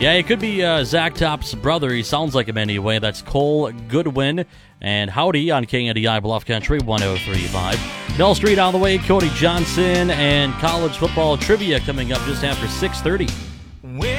Yeah, it could be Zach Top's brother. He sounds like him anyway. That's Cole Goodwin. And howdy on KNDI Bluff Country 103.5. Bell Street on the way. Cody Johnson and college football trivia coming up just after 6:30.